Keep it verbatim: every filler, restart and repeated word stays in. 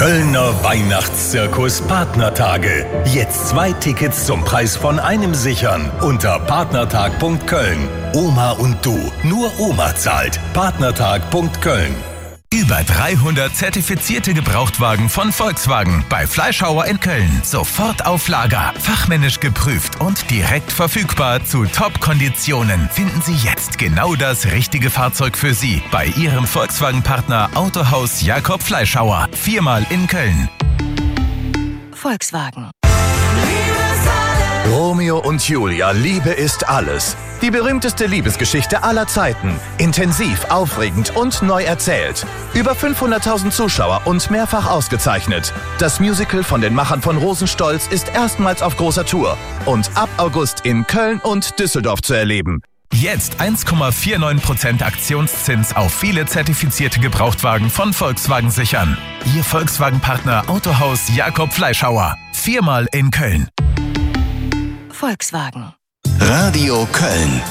Kölner Weihnachtszirkus Partnertage. Jetzt zwei Tickets zum Preis von einem sichern unter partnertag punkt köln. Oma und du. Nur Oma zahlt. partnertag punkt köln. Über dreihundert zertifizierte Gebrauchtwagen von Volkswagen bei Fleischhauer in Köln. Sofort auf Lager. Fachmännisch geprüft und direkt verfügbar zu Top-Konditionen. Finden Sie jetzt genau das richtige Fahrzeug für Sie bei Ihrem Volkswagen-Partner Autohaus Jakob Fleischhauer. Viermal in Köln. Volkswagen. Romeo und Julia, Liebe ist alles. Die berühmteste Liebesgeschichte aller Zeiten. Intensiv, aufregend und neu erzählt. Über fünfhunderttausend Zuschauer und mehrfach ausgezeichnet. Das Musical von den Machern von Rosenstolz ist erstmals auf großer Tour und ab August in Köln und Düsseldorf zu erleben. Jetzt eins Komma neunundvierzig Prozent Aktionszins auf viele zertifizierte Gebrauchtwagen von Volkswagen sichern. Ihr Volkswagen-Partner Autohaus Jakob Fleischhauer. Viermal in Köln. Volkswagen. Radio Köln.